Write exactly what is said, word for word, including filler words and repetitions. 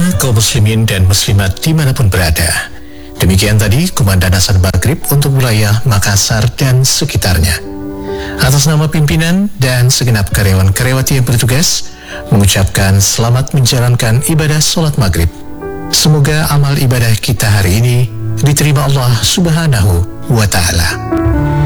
kaum muslimin dan muslimat dimanapun berada. Demikian tadi Komandan Azan Maghrib untuk wilayah Makassar dan sekitarnya. Atas nama pimpinan dan segenap karyawan-karyawati yang bertugas, mengucapkan selamat menjalankan ibadah sholat maghrib. Semoga amal ibadah kita hari ini diterima Allah Subhanahu wa Ta'ala.